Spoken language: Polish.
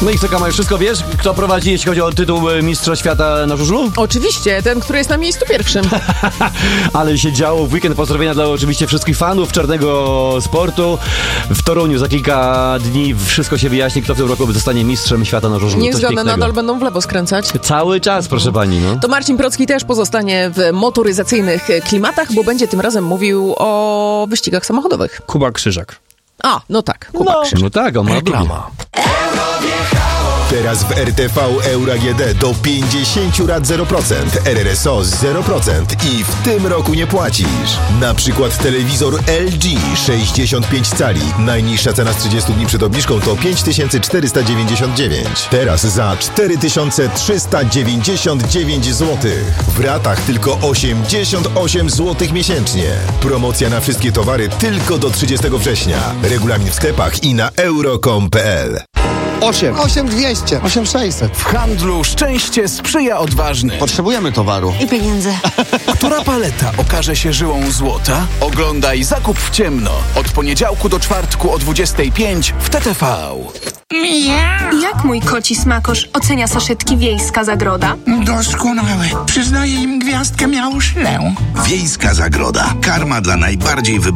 No i co, Kamil, wszystko wiesz? Kto prowadzi, jeśli chodzi o tytuł Mistrza Świata na żużlu? Oczywiście, ten, który jest na miejscu pierwszym. Ale się działo w weekend. Pozdrowienia dla oczywiście wszystkich fanów czarnego sportu. W Toruniu za kilka dni wszystko się wyjaśni, kto w tym roku zostanie Mistrzem Świata na żużlu. Niech zgoda, nadal będą w lewo skręcać. Cały czas, proszę pani, no. To Marcin Procki też pozostanie w motoryzacyjnych klimatach, bo będzie tym razem mówił o wyścigach samochodowych. Kuba Krzyżak. A, no tak, Kuba Krzyżak. No tak, on ma Reklama. Teraz w RTV Euro AGD do 50 rat 0%, RRSO 0% i w tym roku nie płacisz. Na przykład telewizor LG 65 cali. Najniższa cena z 30 dni przed obniżką to 5499. Teraz za 4399 zł. W ratach tylko 88 zł miesięcznie. Promocja na wszystkie towary tylko do 30 września. Regulamin w sklepach i na euro.com.pl. 8200, 8600. W handlu szczęście sprzyja odważnym. Potrzebujemy towaru. I pieniędzy. Która paleta okaże się żyłą złota? Oglądaj Zakup w ciemno. Od poniedziałku do czwartku o 25 w TTV. Jak mój koci smakosz ocenia saszetki Wiejska Zagroda? Doskonałe. Przyznaję im gwiazdkę miało szlę. Wiejska Zagroda. Karma dla najbardziej